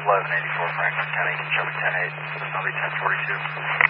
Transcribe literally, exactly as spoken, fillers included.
eleven eighty-four Franklin County, Chevy ten eight, I'll be ten forty-two.